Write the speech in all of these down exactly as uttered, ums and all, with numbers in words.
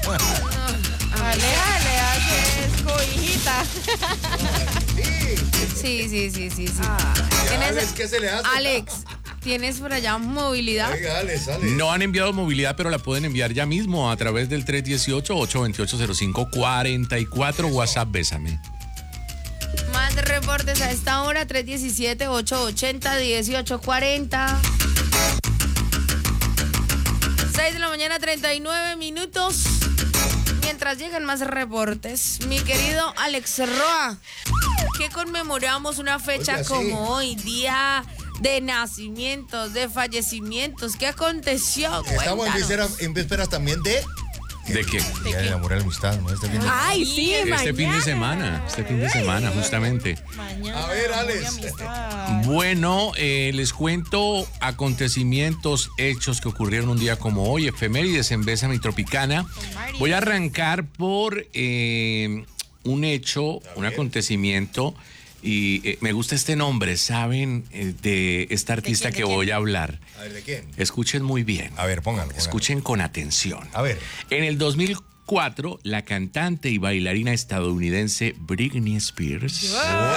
Aleja le haces cobijita. Sí, sí, sí, sí, sí. Ah, ¿Tienes, Alex, ¿qué se le hace? Alex, ¿tienes por allá movilidad? Oiga, Alex, Alex. No han enviado movilidad, pero la pueden enviar ya mismo a través del tres uno ocho, ocho dos ocho, cero cinco cuatro cuatro. WhatsApp, bésame. Más reportes a esta hora, tres uno siete, ocho ocho cero, uno ocho cuatro cero. seis de la mañana, treinta y nueve minutos. Mientras llegan más reportes, mi querido Alex Roa, que conmemoramos una fecha Oiga, sí. como hoy, día de nacimientos, de fallecimientos. ¿Qué aconteció? Estamos en Cuéntanos. vísperas, en vísperas también de... ¿De qué? Día del amor y la amistad, ¿no? Este fin de... Ay, sí, Este mañana. fin de semana, este fin de semana, justamente. Mañana. A ver, amor y Alex. amistad. Bueno, eh, les cuento acontecimientos, hechos que ocurrieron un día como hoy, efemérides en Bésame Tropicana. Voy a arrancar por eh, un hecho, un acontecimiento, y eh, me gusta este nombre, ¿saben? Eh, de esta artista quién, que de quién? voy a hablar. A ver, ¿de quién? Escuchen muy bien. A ver, pónganlo. pónganlo. Escuchen con atención. A ver. En el dos mil cuatro, la cantante y bailarina estadounidense Britney Spears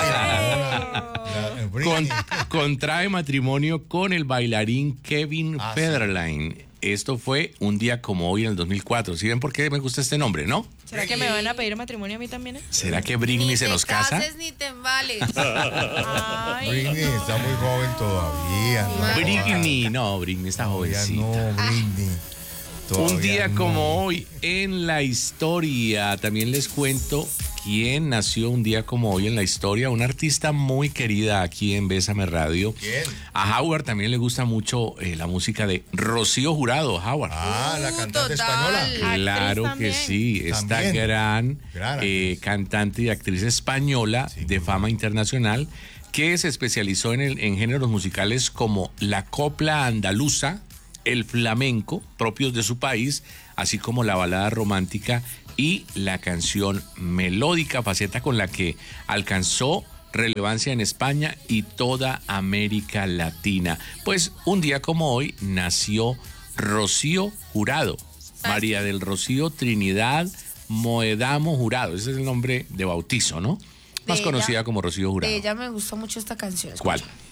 La- el con- Britney. contrae matrimonio con el bailarín Kevin Ah, sí. Federline. Esto fue un día como hoy en el dos mil cuatro. ¿Sí ven por qué me gusta este nombre, no? ¿Será que me van a pedir matrimonio a mí también? eh? ¿Será que Britney Ni se te nos casa? cases ni te embales. Ay, Britney no. está muy joven todavía. ¿no? Britney, no, Britney está Todavía jovencita. no, Britney. Un Todavía día no. como hoy en la historia, también les cuento quién nació un día como hoy en la historia, una artista muy querida aquí en Bésame Radio. ¿Quién? A Howard también le gusta mucho eh, la música de Rocío Jurado, Howard. Ah, la Uh, cantante total. española. Claro que también. sí, esta También. gran Gran eh, actriz. cantante y actriz española Sí, de muy fama buena. internacional que se especializó en, el, en géneros musicales como la copla andaluza, el flamenco, propios de su país, así como la balada romántica y la canción melódica, faceta con la que alcanzó relevancia en España y toda América Latina. Pues un día como hoy nació Rocío Jurado, María del Rocío Trinidad Moedamo Jurado, ese es el nombre de bautizo, ¿no? Más De conocida ella- como Rocío Jurado. De ella me gustó mucho esta canción. ¿Cuál? escucha.